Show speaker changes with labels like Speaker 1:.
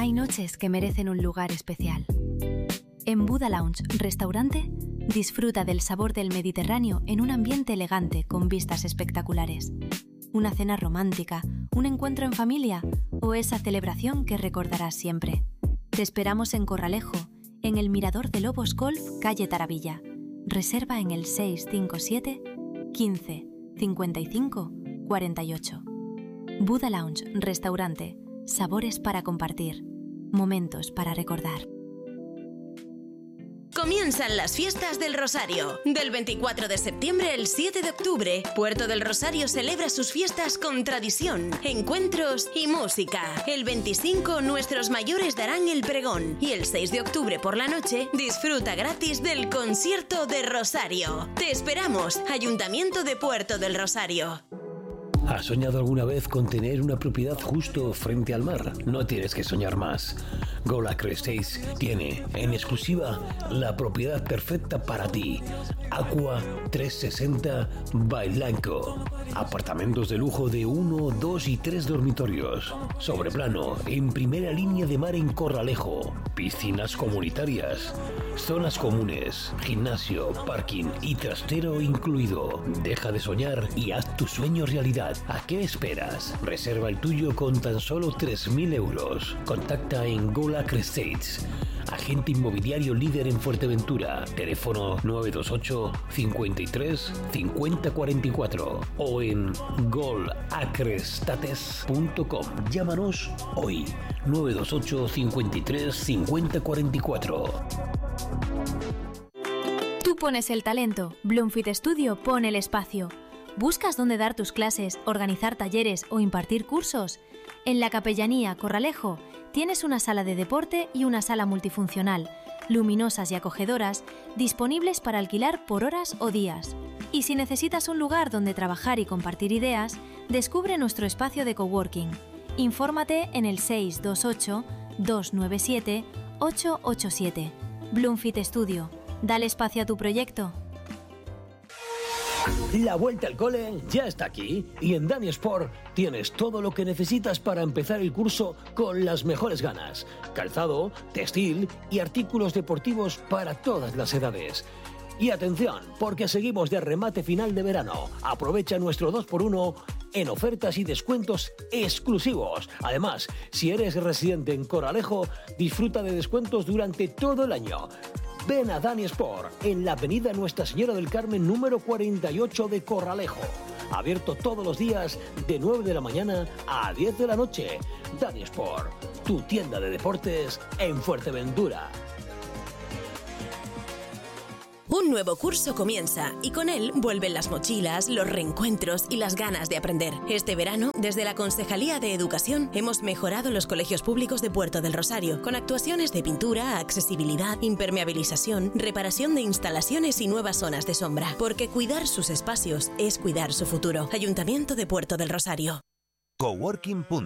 Speaker 1: Hay noches que merecen un lugar especial. En Buda Lounge Restaurante, disfruta del sabor del Mediterráneo en un ambiente elegante con vistas espectaculares. Una cena romántica, un encuentro en familia o esa celebración que recordarás siempre. Te esperamos en Corralejo, en el Mirador de Lobos Golf, calle Taravilla. Reserva en el 657 15 55 48. Buda Lounge Restaurante. Sabores para compartir. Momentos para recordar.
Speaker 2: Comienzan las fiestas del Rosario. Del 24 de septiembre al 7 de octubre, Puerto del Rosario celebra sus fiestas con tradición, encuentros y música. El 25, nuestros mayores darán el pregón. Y el 6 de octubre por la noche, disfruta gratis del concierto de Rosario. Te esperamos, Ayuntamiento de Puerto del Rosario.
Speaker 3: ¿Has soñado alguna vez con tener una propiedad justo frente al mar? No tienes que soñar más. Gold Acre Estates tiene, en exclusiva, la propiedad perfecta para ti. Aqua 360 by Blanco. Apartamentos de lujo de 1, 2 y 3 dormitorios. Sobreplano, en primera línea de mar en Corralejo. Piscinas comunitarias. Zonas comunes, gimnasio, parking y trastero incluido. Deja de soñar y haz tu sueño realidad. ¿A qué esperas? Reserva el tuyo con tan solo 3.000 euros. Contacta en Gold Acre Estates, agente inmobiliario líder en Fuerteventura. Teléfono 928 53 50 44 o en goldacrestates.com. Llámanos hoy 928 53 50 44.
Speaker 1: Tú pones el talento, Bloomfit Studio pone el espacio. ¿Buscas dónde dar tus clases, organizar talleres o impartir cursos? En la Capellanía Corralejo tienes una sala de deporte y una sala multifuncional, luminosas y acogedoras, disponibles para alquilar por horas o días. Y si necesitas un lugar donde trabajar y compartir ideas, descubre nuestro espacio de coworking. Infórmate en el 628 297 887. Bloomfit Studio. Dale espacio a tu proyecto.
Speaker 3: La vuelta al cole ya está aquí y en Dani Sport tienes todo lo que necesitas para empezar el curso con las mejores ganas. Calzado, textil y artículos deportivos para todas las edades. Y atención, porque seguimos de remate final de verano. Aprovecha nuestro 2x1 en ofertas y descuentos exclusivos. Además, si eres residente en Corralejo, disfruta de descuentos durante todo el año. Ven a Dani Sport, en la avenida Nuestra Señora del Carmen número 48 de Corralejo. Abierto todos los días de 9 de la mañana a 10 de la noche. Dani Sport, tu tienda de deportes en Fuerteventura.
Speaker 2: Un nuevo curso comienza y con él vuelven las mochilas, los reencuentros y las ganas de aprender. Este verano, desde la Concejalía de Educación, hemos mejorado los colegios públicos de Puerto del Rosario con actuaciones de pintura, accesibilidad, impermeabilización, reparación de instalaciones y nuevas zonas de sombra. Porque cuidar sus espacios es cuidar su futuro. Ayuntamiento de Puerto del Rosario.
Speaker 4: Coworking.